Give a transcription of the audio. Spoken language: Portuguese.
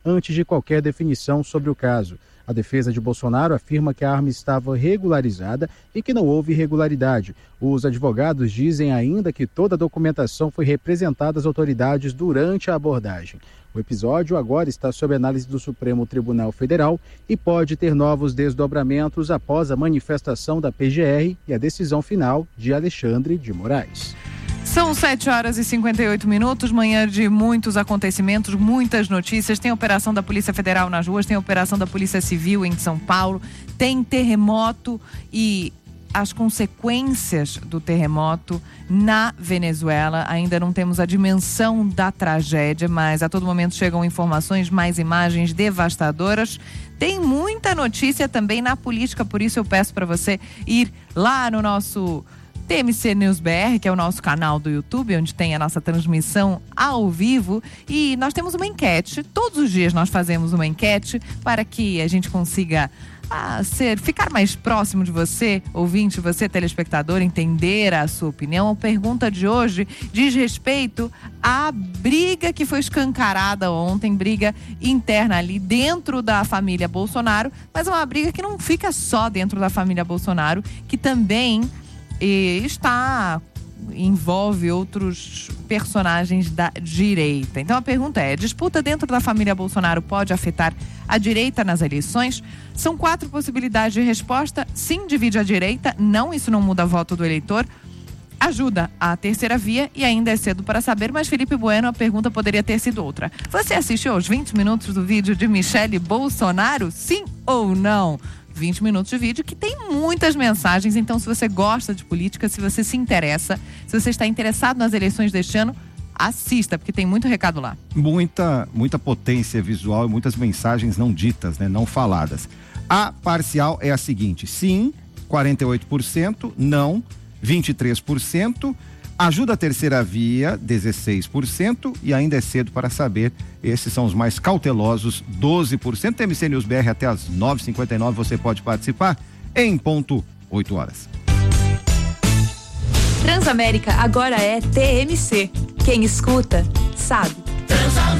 antes de qualquer definição sobre o caso. A defesa de Bolsonaro afirma que a arma estava regularizada e que não houve irregularidade. Os advogados dizem ainda que toda a documentação foi representada às autoridades durante a abordagem. O episódio agora está sob análise do Supremo Tribunal Federal e pode ter novos desdobramentos após a manifestação da PGR e a decisão final de Alexandre de Moraes. São 7h58, manhã de muitos acontecimentos, muitas notícias. Tem operação da Polícia Federal nas ruas, tem operação da Polícia Civil em São Paulo, tem terremoto e as consequências do terremoto na Venezuela. Ainda não temos a dimensão da tragédia, mas a todo momento chegam informações, mais imagens devastadoras. Tem muita notícia também na política, por isso eu peço para você ir lá no nosso TMC News BR, que é o nosso canal do YouTube, onde tem a nossa transmissão ao vivo. E nós temos uma enquete. Todos os dias nós fazemos uma enquete para que a gente consiga ficar mais próximo de você, ouvinte, você telespectador, entender a sua opinião. A pergunta de hoje diz respeito à briga que foi escancarada ontem, briga interna ali dentro da família Bolsonaro, mas é uma briga que não fica só dentro da família Bolsonaro, que também envolve outros personagens da direita. Então a pergunta é: disputa dentro da família Bolsonaro pode afetar a direita nas eleições? São 4 possibilidades de resposta. Sim, divide a direita. Não, isso não muda voto do eleitor. Ajuda a terceira via e ainda é cedo para saber, mas Felipe Bueno, a pergunta poderia ter sido outra. Você assistiu aos 20 minutos do vídeo de Michele Bolsonaro? Sim ou não? 20 minutos de vídeo que tem muitas mensagens. Então, se você gosta de política, se você se interessa, se você está interessado nas eleições deste ano, assista, porque tem muito recado lá. Muita potência visual e muitas mensagens não ditas, né, não faladas. A parcial é a seguinte: sim, 48%, não, 23%, ajuda a terceira via, 16%, e ainda é cedo para saber. Esses são os mais cautelosos, 12%. TMC News BR até as 9h59, você pode participar em ponto 8 horas. Transamérica agora é TMC. Quem escuta, sabe.